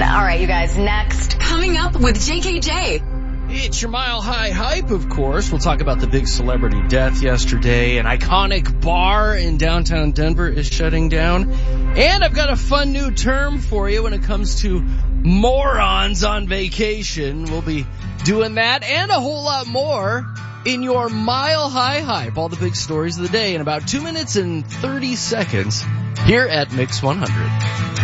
All right, you guys, next. Coming up with JKJ. It's your Mile High Hype, of course. We'll talk about the big celebrity death yesterday. An iconic bar in downtown Denver is shutting down. And I've got a fun new term for you when it comes to morons on vacation. We'll be doing that and a whole lot more in your Mile High Hype. All the big stories of the day in about 2 minutes and 30 seconds here at Mix 100.